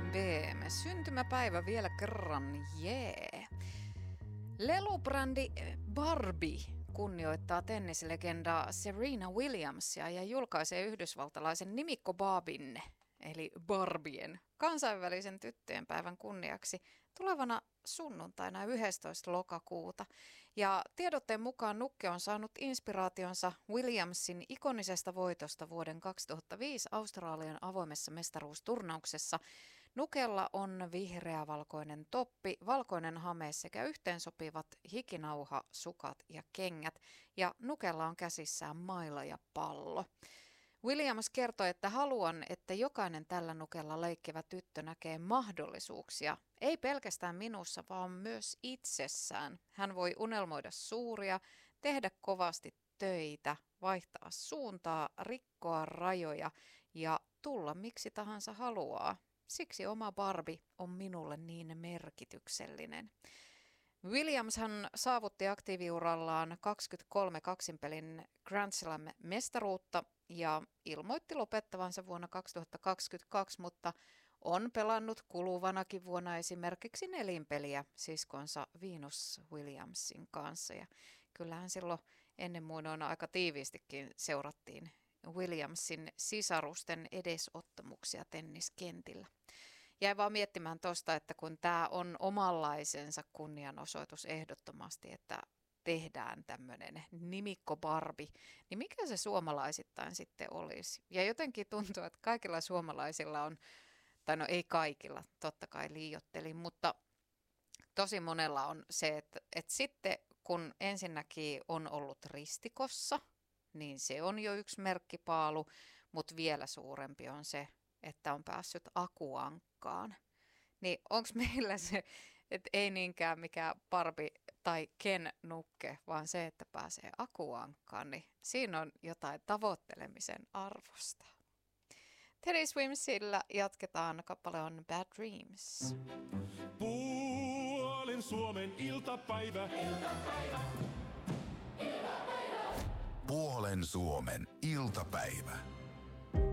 BM. Syntymäpäivä vielä kerran, jee. Lelubrändi Barbie kunnioittaa tennislegenda Serena Williamsia ja julkaisee yhdysvaltalaisen nimikko Barbien, eli Barbien, kansainvälisen tyttöjen päivän kunniaksi tulevana sunnuntaina 11. lokakuuta. Ja tiedotteen mukaan nukke on saanut inspiraationsa Williamsin ikonisesta voitosta vuoden 2005 Australian avoimessa mestaruusturnauksessa. Nukella on vihreä-valkoinen toppi, valkoinen hame sekä yhteensopivat hikinauha, sukat ja kengät. Ja nukella on käsissään maila ja pallo. Williams kertoi, että haluan, että jokainen tällä nukella leikkivä tyttö näkee mahdollisuuksia. Ei pelkästään minussa, vaan myös itsessään. Hän voi unelmoida suuria, tehdä kovasti töitä, vaihtaa suuntaa, rikkoa rajoja ja tulla miksi tahansa haluaa. Siksi oma Barbie on minulle niin merkityksellinen. Williamshan saavutti aktiiviurallaan 23 kaksinpelin Grand Slam-mestaruutta ja ilmoitti lopettavansa vuonna 2022, mutta on pelannut kuluvanakin vuonna esimerkiksi nelinpeliä siskonsa Venus Williamsin kanssa. Ja kyllähän silloin ennen muinoin aika tiiviistikin seurattiin Williamsin sisarusten edesottamuksia tenniskentillä. Jäin vaan miettimään tuosta, että kun tämä on omanlaisensa kunnianosoitus ehdottomasti, että tehdään tämmöinen nimikko Barbie, niin mikä se suomalaisittain sitten olisi? Ja jotenkin tuntuu, että kaikilla suomalaisilla on, tai no ei kaikilla, totta kai liioittelin, mutta tosi monella on se, että sitten kun ensinnäkin on ollut ristikossa, niin se on jo yksi merkkipaalu, mutta vielä suurempi on se, että on päässyt akuankkaan. Niin onko meillä se, että ei niinkään mikään Barbie tai Ken nukke, vaan se, että pääsee akuankkaan, niin siinä on jotain tavoittelemisen arvosta. Teddy Swimsillä jatketaan, kappale on Bad Dreams. Puolen Suomen iltapäivä. Puolen Suomen iltapäivä.